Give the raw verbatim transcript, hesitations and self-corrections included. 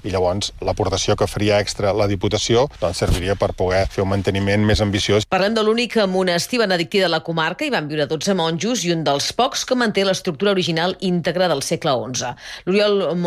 i llavors l'aportació que faria extra la Diputació doncs serviria per poder fer un manteniment més ambiciós. Parlem de l'únic monestir benedictí de la comarca. Hi van viure dotze monjos i un dels pocs que manté l'estructura original íntegra del segle onze. L'Oriol